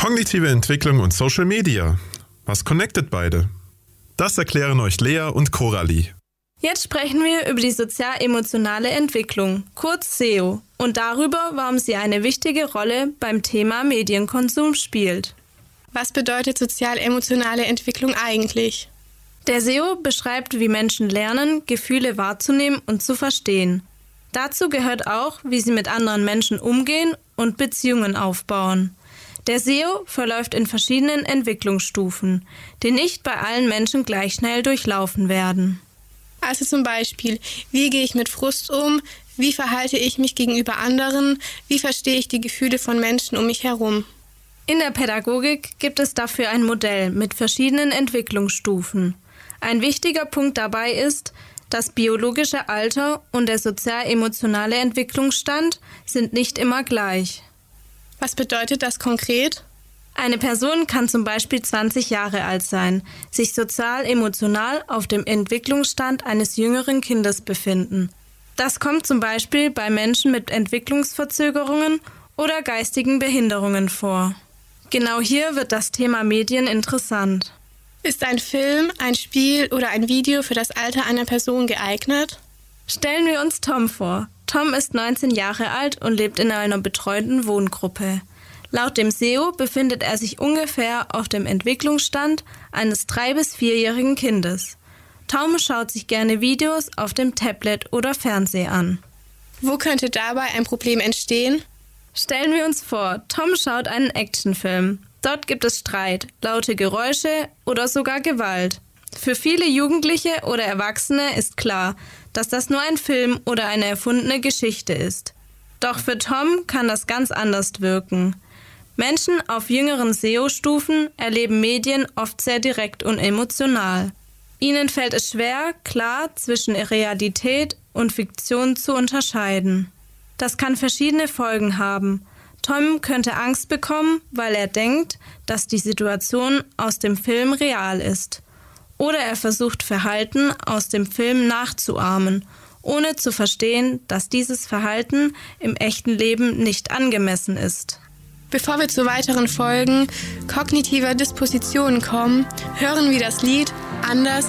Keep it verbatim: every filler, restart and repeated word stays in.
Kognitive Entwicklung und Social Media. Was connectet beide? Das erklären euch Lea und Coralie. Jetzt sprechen wir über die sozial-emotionale Entwicklung, kurz S E O, und darüber, warum sie eine wichtige Rolle beim Thema Medienkonsum spielt. Was bedeutet sozial-emotionale Entwicklung eigentlich? Der S E O beschreibt, wie Menschen lernen, Gefühle wahrzunehmen und zu verstehen. Dazu gehört auch, wie sie mit anderen Menschen umgehen und Beziehungen aufbauen. Der S E O verläuft in verschiedenen Entwicklungsstufen, die nicht bei allen Menschen gleich schnell durchlaufen werden. Also zum Beispiel, wie gehe ich mit Frust um, wie verhalte ich mich gegenüber anderen, wie verstehe ich die Gefühle von Menschen um mich herum. In der Pädagogik gibt es dafür ein Modell mit verschiedenen Entwicklungsstufen. Ein wichtiger Punkt dabei ist, das biologische Alter und der sozial-emotionale Entwicklungsstand sind nicht immer gleich. Was bedeutet das konkret? Eine Person kann zum Beispiel zwanzig Jahre alt sein, sich sozial-emotional auf dem Entwicklungsstand eines jüngeren Kindes befinden. Das kommt zum Beispiel bei Menschen mit Entwicklungsverzögerungen oder geistigen Behinderungen vor. Genau hier wird das Thema Medien interessant. Ist ein Film, ein Spiel oder ein Video für das Alter einer Person geeignet? Stellen wir uns Tom vor. Tom ist neunzehn Jahre alt und lebt in einer betreuten Wohngruppe. Laut dem S E O befindet er sich ungefähr auf dem Entwicklungsstand eines drei- bis vierjährigen Kindes. Tom schaut sich gerne Videos auf dem Tablet oder Fernseher an. Wo könnte dabei ein Problem entstehen? Stellen wir uns vor, Tom schaut einen Actionfilm. Dort gibt es Streit, laute Geräusche oder sogar Gewalt. Für viele Jugendliche oder Erwachsene ist klar, dass das nur ein Film oder eine erfundene Geschichte ist. Doch für Tom kann das ganz anders wirken. Menschen auf jüngeren S E O-Stufen erleben Medien oft sehr direkt und emotional. Ihnen fällt es schwer, klar zwischen Realität und Fiktion zu unterscheiden. Das kann verschiedene Folgen haben. Tom könnte Angst bekommen, weil er denkt, dass die Situation aus dem Film real ist. Oder er versucht Verhalten aus dem Film nachzuahmen, ohne zu verstehen, dass dieses Verhalten im echten Leben nicht angemessen ist. Bevor wir zu weiteren Folgen kognitiver Dispositionen kommen, hören wir das Lied Anders